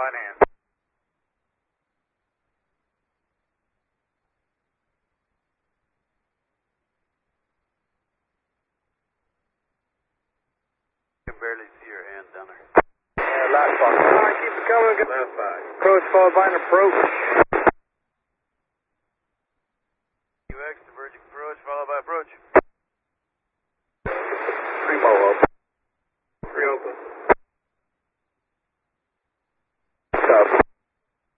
line in. I can barely see your hand down there. Last 5. All right, keep it coming. Last 5. Approach followed by an approach.